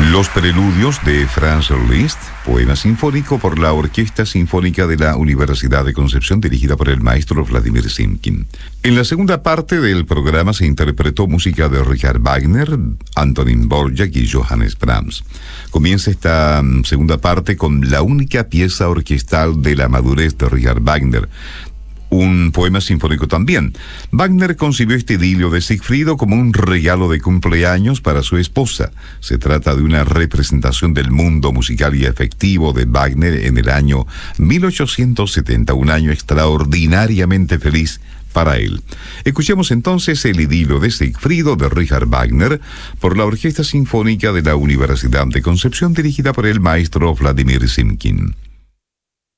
Los preludios de Franz Liszt, poema sinfónico por la Orquesta Sinfónica de la Universidad de Concepción, dirigida por el maestro Vladimir Simkin. En la segunda parte del programa se interpretó música de Richard Wagner, Antonín Dvořák y Johannes Brahms. Comienza esta segunda parte con la única pieza orquestal de la madurez de Richard Wagner, un poema sinfónico también. Wagner concibió este idilio de Sigfrido como un regalo de cumpleaños para su esposa. Se trata de una representación del mundo musical y afectivo de Wagner en el año 1870, un año extraordinariamente feliz para él. Escuchemos entonces el idilio de Sigfrido de Richard Wagner por la Orquesta Sinfónica de la Universidad de Concepción, dirigida por el maestro Vladimir Simkin.